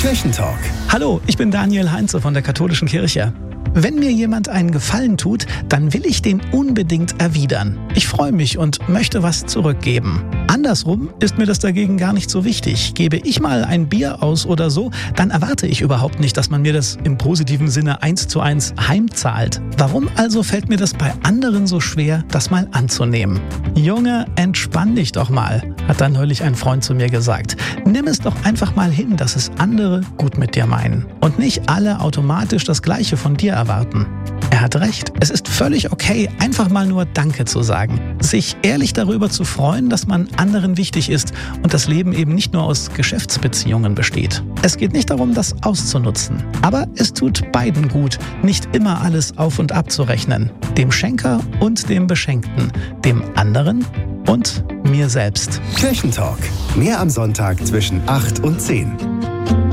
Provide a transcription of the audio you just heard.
Kirchentalk. Hallo, ich bin Daniel Heinze von der Katholischen Kirche. Wenn mir jemand einen Gefallen tut, dann will ich den unbedingt erwidern. Ich freue mich und möchte was zurückgeben. Andersrum ist mir das dagegen gar nicht so wichtig. Gebe ich mal ein Bier aus oder so, dann erwarte ich überhaupt nicht, dass man mir das im positiven Sinne 1:1 heimzahlt. Warum also fällt mir das bei anderen so schwer, das mal anzunehmen? Junge, entspann dich doch mal, hat dann neulich ein Freund zu mir gesagt. Nimm es doch einfach mal hin, dass es andere gut mit dir meinen und nicht alle automatisch das Gleiche von dir erwarten. Er hat recht. Es ist völlig okay, einfach mal nur Danke zu sagen. Sich ehrlich darüber zu freuen, dass man anderen wichtig ist und das Leben eben nicht nur aus Geschäftsbeziehungen besteht. Es geht nicht darum, das auszunutzen. Aber es tut beiden gut, nicht immer alles auf und ab zu rechnen. Dem Schenker und dem Beschenkten. Dem anderen und mir selbst. Kirchentalk. Mehr am Sonntag zwischen 8 und 10.